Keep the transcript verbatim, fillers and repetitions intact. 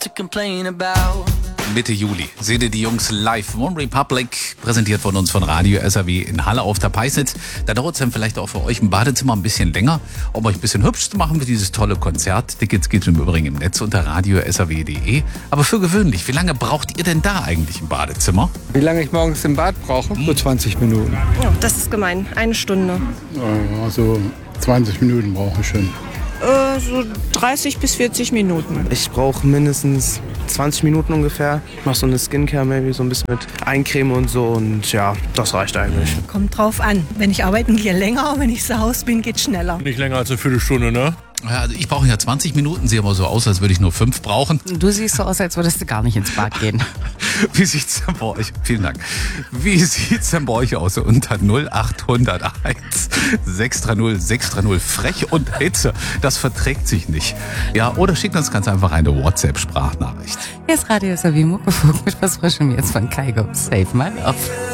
to complain about. Mitte Juli seht ihr die Jungs live. One Republic, präsentiert von uns von Radio S R W in Halle auf der Peisnitz. Da dauert es dann vielleicht auch für euch im Badezimmer ein bisschen länger, um euch ein bisschen hübsch zu machen für dieses tolle Konzert. Tickets gibt es im Übrigen im Netz unter radio s r w punkt d e. Aber für gewöhnlich, wie lange braucht ihr denn da eigentlich im Badezimmer? Wie lange ich morgens im Bad brauche? So zwanzig Minuten. Ja, das ist gemein. Eine Stunde. Also zwanzig Minuten brauche ich schon. Äh, so dreißig bis vierzig Minuten. Ich brauche mindestens zwanzig Minuten ungefähr. Ich mache so eine Skincare, maybe so ein bisschen mit Eincreme und so. Und ja, das reicht eigentlich. Kommt drauf an. Wenn ich arbeiten gehe, länger. Wenn ich zu Hause bin, geht schneller. Nicht länger als eine Viertelstunde, ne? Ja, also ich brauche ja zwanzig Minuten, sehe aber so aus, als würde ich nur fünf brauchen. Du siehst so aus, als würdest du gar nicht ins Bad gehen. Wie sieht's denn bei euch? Vielen Dank. Wie sieht's denn bei euch aus? Unter null acht null eins sechs drei null sechs drei null. Frech und Hitze. Das verträgt sich nicht. Ja, oder schickt uns ganz einfach eine WhatsApp-Sprachnachricht. Hier ist Radio S R W Muckefuck mit was Frischem jetzt von Kaigo. Save my love.